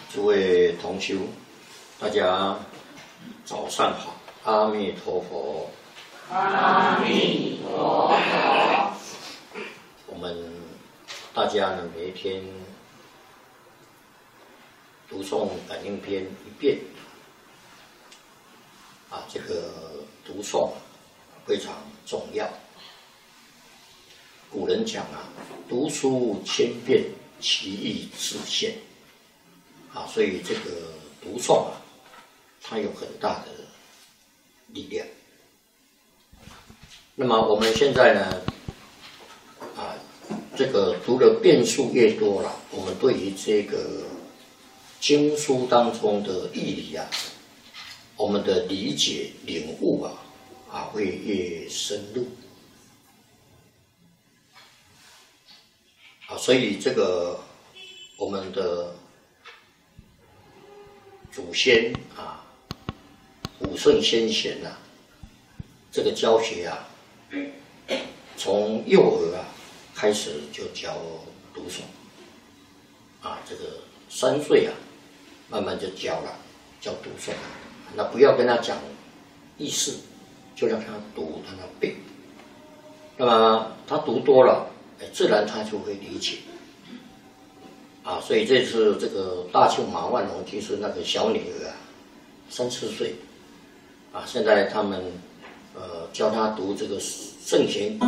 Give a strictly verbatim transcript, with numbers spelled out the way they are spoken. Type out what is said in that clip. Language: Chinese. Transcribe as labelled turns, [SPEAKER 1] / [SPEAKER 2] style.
[SPEAKER 1] 诸位同修，大家早上好，阿弥陀佛。
[SPEAKER 2] 阿弥陀佛。
[SPEAKER 1] 我们大家呢，每一天读诵感应篇一遍，啊，这个读诵非常重要。古人讲啊，读书千遍，其义自现。啊，所以这个读诵啊，它有很大的力量。那么我们现在呢，啊，这个读的遍数越多了，我们对于这个经书当中的义理啊，我们的理解领悟啊，啊会越深入。啊，所以这个我们的祖先啊，古圣先贤啊，这个教学啊，从幼儿啊开始就教读诵，啊，这个三岁啊，慢慢就教了，教读诵。那不要跟他讲意思，就让他读，让他背。那么他读多了，哎，自然他就会理解。啊，所以这次这个大庆马万龙，其实那个小女儿啊，三四岁，啊，现在他们呃教她读这个圣贤古